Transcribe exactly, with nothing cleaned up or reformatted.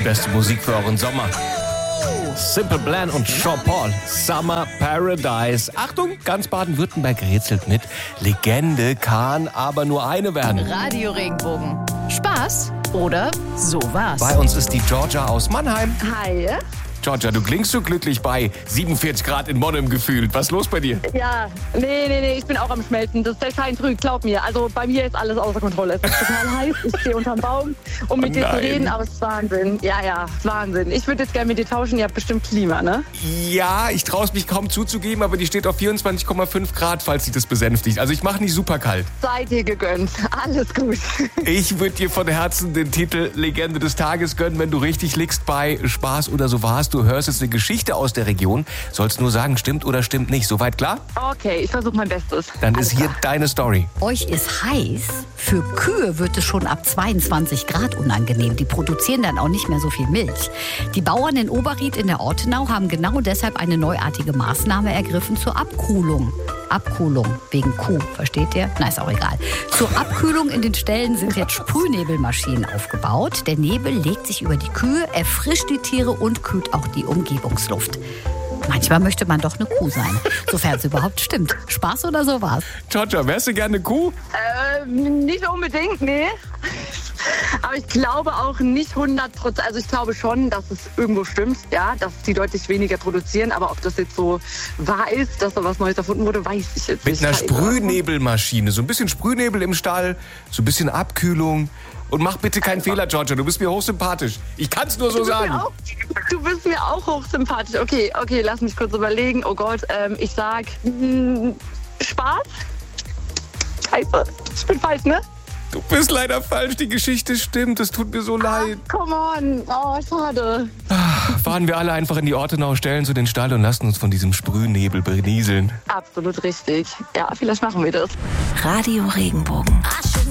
beste Musik für euren Sommer. Simple Plan und Sean Paul, Summer Paradise. Achtung, ganz Baden-Württemberg rätselt mit. Legende kann aber nur eine werden. Radio Regenbogen. Spaß oder sowas? Bei uns ist die Georgia aus Mannheim. Hi. Georgia, du klingst so glücklich bei siebenundvierzig Grad in Monnem gefühlt. Was ist los bei dir? Ja, nee, nee, nee, ich bin auch am Schmelzen. Das ist der Schein trügt, glaub mir. Also bei mir ist alles außer Kontrolle. Es ist total heiß. Ich stehe unterm Baum, um mit Oh dir zu nein. reden, aber es ist Wahnsinn. Ja, ja, Wahnsinn. Ich würde jetzt gerne mit dir tauschen. Ihr habt bestimmt Klima, ne? Ja, ich traue es mich kaum zuzugeben, aber die steht auf vierundzwanzig Komma fünf Grad, falls sich das besänftigt. Also ich mache nicht super kalt. Seid ihr gegönnt. Alles gut. Ich würde dir von Herzen den Titel Legende des Tages gönnen, wenn du richtig liegst bei Spaß oder so warst. Du hörst jetzt eine Geschichte aus der Region, sollst nur sagen, stimmt oder stimmt nicht. Soweit klar? Okay, ich versuche mein Bestes. Dann Alles ist hier klar. deine Story. Euch ist heiß. Für Kühe wird es schon ab zweiundzwanzig Grad unangenehm. Die produzieren dann auch nicht mehr so viel Milch. Die Bauern in Oberried in der Ortenau haben genau deshalb eine neuartige Maßnahme ergriffen zur Abkühlung. Abkühlung wegen Kuh, versteht ihr? Na, ist auch egal. Zur Abkühlung in den Ställen sind jetzt Sprühnebelmaschinen aufgebaut. Der Nebel legt sich über die Kühe, erfrischt die Tiere und kühlt auch die Umgebungsluft. Manchmal möchte man doch eine Kuh sein, sofern es überhaupt stimmt. Spaß oder sowas? Georgia, wärst du gerne eine Kuh? Ähm, nicht unbedingt, nee. Aber ich glaube auch nicht hundert Prozent. Also ich glaube schon, dass es irgendwo stimmt, ja, dass die deutlich weniger produzieren. Aber ob das jetzt so wahr ist, dass da was Neues erfunden wurde, weiß ich jetzt Mit nicht. einer Keine Sprühnebelmaschine. So ein bisschen Sprühnebel im Stall, so ein bisschen Abkühlung. Und mach bitte keinen Fehler, Georgia. Du bist mir hochsympathisch. Ich kann es nur so Du bist, sagen. mir auch, du bist mir auch hochsympathisch. Okay, okay, lass mich kurz überlegen. Oh Gott, ähm, ich sag mh, Spaß. Scheiße, ich bin falsch, ne? Du bist leider falsch. Die Geschichte stimmt. Es tut mir so leid. Come on, oh, schade. Fahren wir alle einfach in die Ortenau, stellen zu den Stall und lassen uns von diesem Sprühnebel berieseln. Absolut richtig. Ja, vielleicht machen wir das. Radio Regenbogen.